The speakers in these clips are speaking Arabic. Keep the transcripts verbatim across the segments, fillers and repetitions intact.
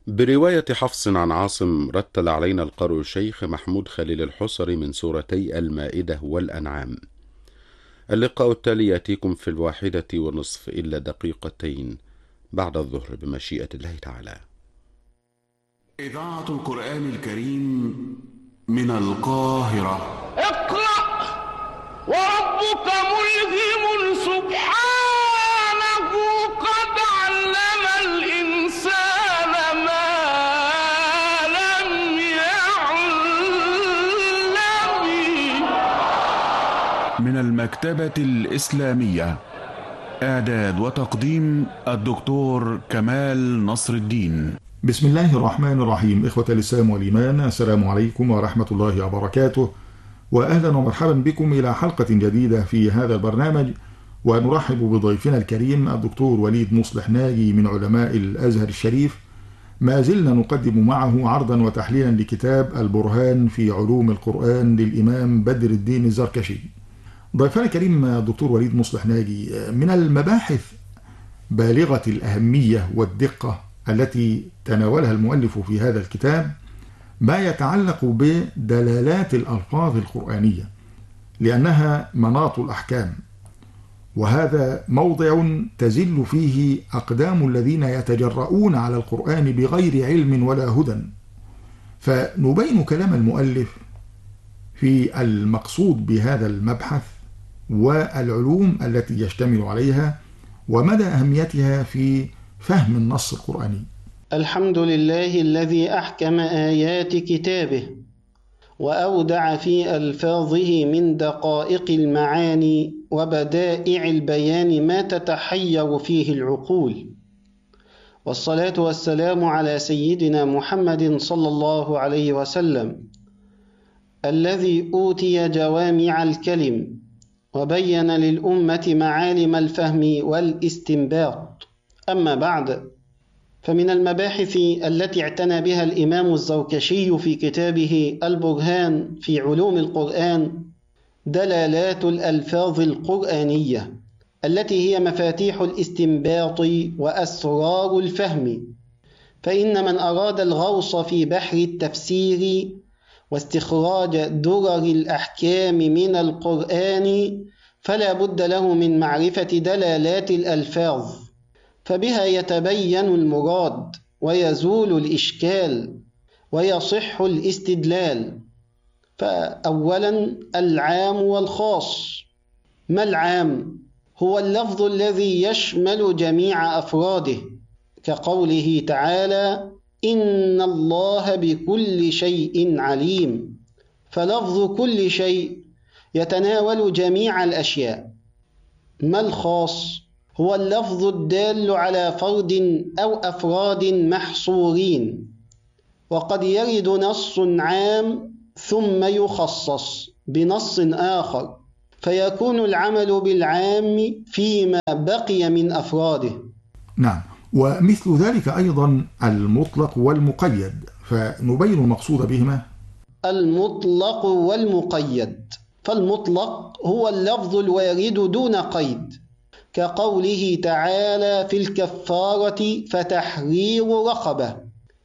برواية حفص عن عاصم رتل علينا القارئ الشيخ محمود خليل الحصري من سورتي المائدة والأنعام. اللقاء التالي يأتيكم في الواحدة والنصف إلا دقيقتين بعد الظهر بمشيئة الله تعالى. إذاعة القرآن الكريم من القاهرة. اقرأ وربك ملهم سبحانه قد علم الإنسان ما لم يعلم. من المكتبة الإسلامية، إعداد وتقديم الدكتور كمال نصر الدين. بسم الله الرحمن الرحيم. إخوة الإسلام والإيمان، السلام عليكم ورحمة الله وبركاته، وأهلا ومرحبا بكم إلى حلقة جديدة في هذا البرنامج. ونرحب بضيفنا الكريم الدكتور وليد مصلح ناجي من علماء الأزهر الشريف. ما زلنا نقدم معه عرضا وتحليلا لكتاب البرهان في علوم القرآن للإمام بدر الدين الزركشي. ضيفنا الكريم الدكتور وليد مصلح ناجي، من المباحث بالغة الأهمية والدقة التي تناولها المؤلف في هذا الكتاب ما يتعلق بدلالات الألفاظ القرآنية، لأنها مناط الأحكام، وهذا موضع تزل فيه أقدام الذين يتجرؤون على القرآن بغير علم ولا هدى. فنبين كلام المؤلف في المقصود بهذا المبحث والعلوم التي يشتمل عليها ومدى أهميتها في فهم النص القرآني. الحمد لله الذي أحكم آيات كتابه وأودع في ألفاظه من دقائق المعاني وبدائع البيان ما تتحير فيه العقول، والصلاة والسلام على سيدنا محمد صلى الله عليه وسلم الذي أوتي جوامع الكلم وبين للأمة معالم الفهم والاستنباط. أما بعد، فمن المباحث التي اعتنى بها الإمام الزركشي في كتابه البرهان في علوم القرآن دلالات الألفاظ القرآنية التي هي مفاتيح الاستنباط وأسرار الفهم. فإن من أراد الغوص في بحر التفسير واستخراج درر الأحكام من القرآن فلا بد له من معرفة دلالات الألفاظ، فبها يتبين المراد ويزول الإشكال ويصح الاستدلال. فأولا العام والخاص. ما العام؟ هو اللفظ الذي يشمل جميع أفراده، كقوله تعالى: إن الله بكل شيء عليم، فلفظ كل شيء يتناول جميع الأشياء. ما الخاص؟ هو اللفظ الدال على فرد أو أفراد محصورين، وقد يرد نص عام ثم يخصص بنص آخر، فيكون العمل بالعام فيما بقي من أفراده. نعم، ومثل ذلك أيضا المطلق والمقيد، فنبين المقصود بهما. المطلق والمقيد. فالمطلق هو اللفظ الوارد دون قيد، كقوله تعالى في الكفارة فتحرير رقبة.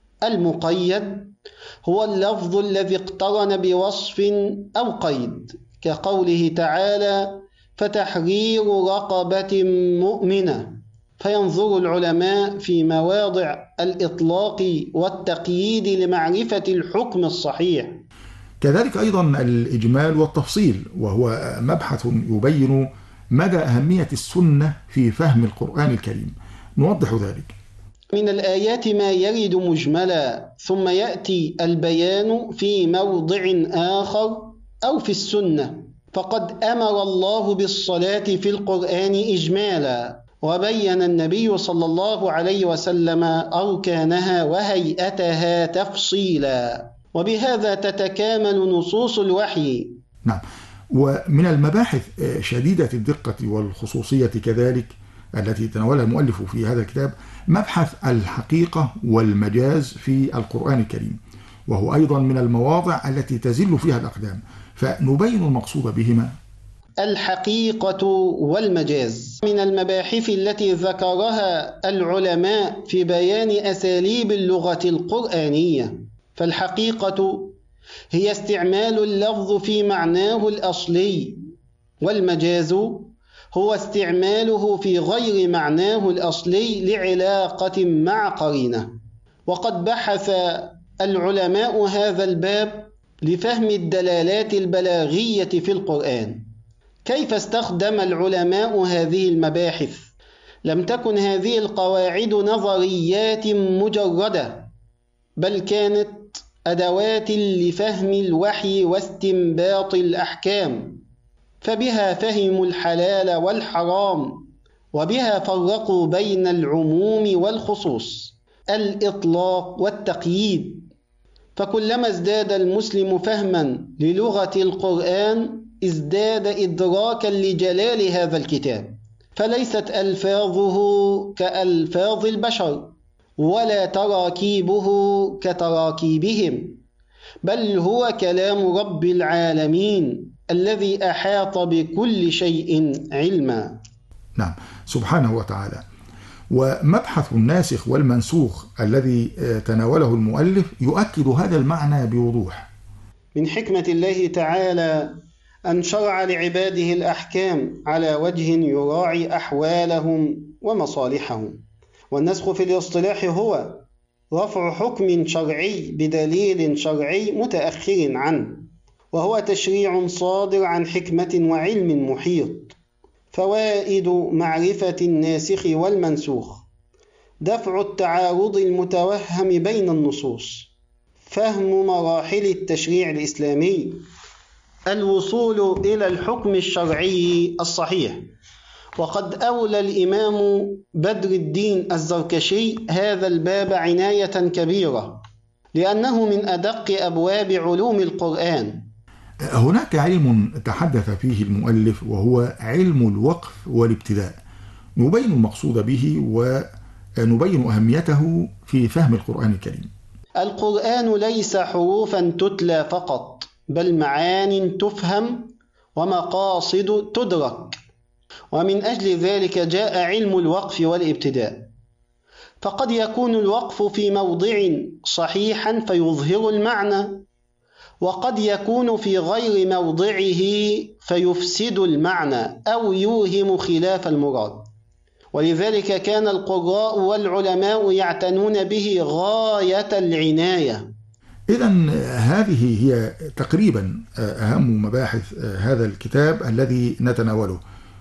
المقيد هو اللفظ الذي اقترن بوصف أو قيد، كقوله تعالى فتحرير رقبة مؤمنة. فينظر العلماء في مواضع الإطلاق والتقييد لمعرفة الحكم الصحيح. كذلك أيضا الإجمال والتفصيل، وهو مبحث يبين مدى أهمية السنة في فهم القرآن الكريم. نوضح ذلك. من الآيات ما يرد مجملا ثم يأتي البيان في موضع آخر أو في السنة. فقد أمر الله بالصلاة في القرآن إجمالا، وبين النبي صلى الله عليه وسلم أركانها وهيئتها تفصيلا، وبهذا تتكامل نصوص الوحي. نعم، ومن المباحث شديدة الدقة والخصوصية كذلك التي تناولها المؤلف في هذا الكتاب مبحث الحقيقة والمجاز في القرآن الكريم، وهو أيضا من المواضع التي تزل فيها الأقدام، فنبين المقصود بهما. الحقيقة والمجاز. من المباحث التي ذكرها العلماء في بيان أساليب اللغة القرآنية، فالحقيقة هي استعمال اللفظ في معناه الأصلي، والمجاز هو استعماله في غير معناه الأصلي لعلاقة مع قرينة. وقد بحث العلماء هذا الباب لفهم الدلالات البلاغية في القرآن. كيف استخدم العلماء هذه المباحث؟ لم تكن هذه القواعد نظريات مجردة، بل كانت أدوات لفهم الوحي واستنباط الأحكام، فبها فهموا الحلال والحرام، وبها فرقوا بين العموم والخصوص، الإطلاق والتقييد. فكلما ازداد المسلم فهما للغة القرآن ازداد إدراكا لجلال هذا الكتاب، فليست ألفاظه كألفاظ البشر، ولا تراكيبه كتراكيبهم، بل هو كلام رب العالمين الذي أحاط بكل شيء علما. نعم، سبحانه وتعالى. ومبحث الناسخ والمنسوخ الذي تناوله المؤلف يؤكد هذا المعنى بوضوح. من حكمة الله تعالى أن شرع لعباده الأحكام على وجه يراعي أحوالهم ومصالحهم. والنسخ في الاصطلاح هو رفع حكم شرعي بدليل شرعي متأخر عنه، وهو تشريع صادر عن حكمة وعلم محيط. فوائد معرفة الناسخ والمنسوخ: دفع التعارض المتوهم بين النصوص، فهم مراحل التشريع الإسلامي، الوصول إلى الحكم الشرعي الصحيح. وقد أولى الإمام بدر الدين الزركشي هذا الباب عناية كبيرة، لأنه من أدق أبواب علوم القرآن. هناك علم تحدث فيه المؤلف وهو علم الوقف والابتداء، نبين المقصود به ونبين أهميته في فهم القرآن الكريم. القرآن ليس حروفا تتلى فقط، بل معان تفهم ومقاصد تدرك، ومن أجل ذلك جاء علم الوقف والابتداء. فقد يكون الوقف في موضع صحيحا فيظهر المعنى، وقد يكون في غير موضعه فيفسد المعنى أو يوهم خلاف المراد. ولذلك كان القراء والعلماء يعتنون به غاية العناية. إذن هذه هي تقريبا أهم مباحث هذا الكتاب الذي نتناوله،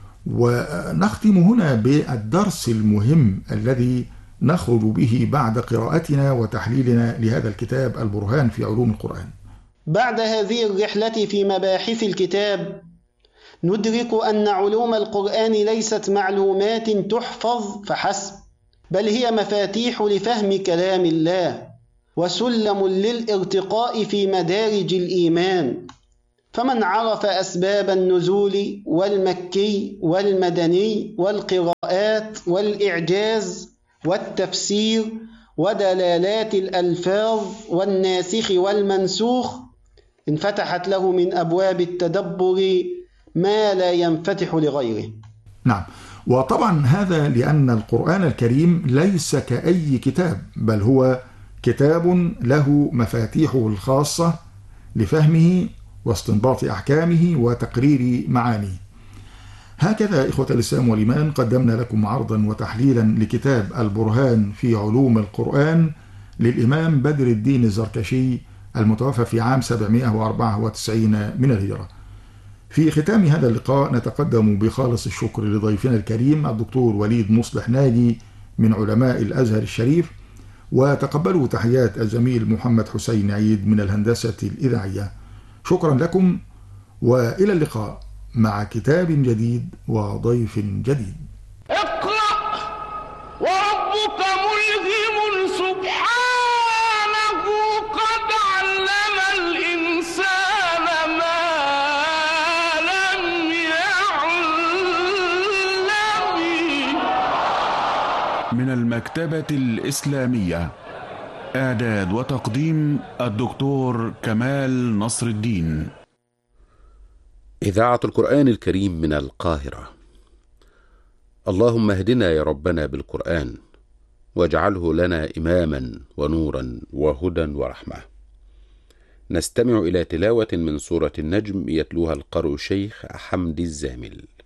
ونختم هنا بالدرس المهم الذي نخرج به بعد قراءتنا وتحليلنا لهذا الكتاب البرهان في علوم القرآن. بعد هذه الرحلة في مباحث الكتاب ندرك أن علوم القرآن ليست معلومات تحفظ فحسب، بل هي مفاتيح لفهم كلام الله وسلم للارتقاء في مدارج الإيمان. فمن عرف أسباب النزول والمكي والمدني والقراءات والإعجاز والتفسير ودلالات الألفاظ والناسخ والمنسوخ انفتحت له من أبواب التدبر ما لا ينفتح لغيره. نعم، وطبعا هذا لأن القرآن الكريم ليس كأي كتاب، بل هو كتاب له مفاتيحه الخاصة لفهمه واستنباط أحكامه وتقرير معانيه. هكذا إخوة الإسلام والإيمان قدمنا لكم عرضا وتحليلا لكتاب البرهان في علوم القرآن للإمام بدر الدين الزركشي المتوفى في عام سبعمائة وأربعة وتسعين من الهجرة. في ختام هذا اللقاء نتقدم بخالص الشكر لضيفنا الكريم الدكتور وليد مصلح ناجي من علماء الأزهر الشريف، وتقبلوا تحيات الزميل محمد حسين عيد من الهندسة الإذاعية. شكرا لكم، وإلى اللقاء مع كتاب جديد وضيف جديد. اقرأ وربك ملهم سبحانه قد علم الإنسان ما لم يعلم. من المكتبة الإسلامية، إعداد وتقديم الدكتور كمال نصر الدين. إذاعة القرآن الكريم من القاهرة. اللهم اهدنا يا ربنا بالقرآن، واجعله لنا إماما ونورا وهدى ورحمة. نستمع إلى تلاوة من سورة النجم يتلوها القارئ الشيخ حمدي الزامل.